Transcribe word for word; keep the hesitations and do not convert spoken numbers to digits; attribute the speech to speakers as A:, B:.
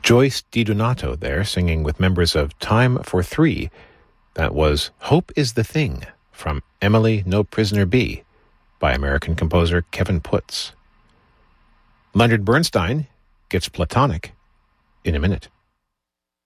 A: Joyce DiDonato there singing with members of Time for Three. That was Hope is the Thing from Emily No Prisoner Be by American composer Kevin Putz. Leonard Bernstein gets Platonic in a minute.